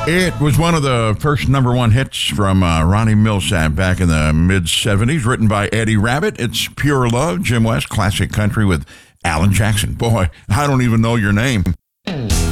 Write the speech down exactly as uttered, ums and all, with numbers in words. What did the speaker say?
It was one of the first number one hits from uh, Ronnie Milsap back in the mid-seventies, written by Eddie Rabbitt. It's Pure Love, Jim West, classic country with Alan Jackson. Boy, I don't even know your name.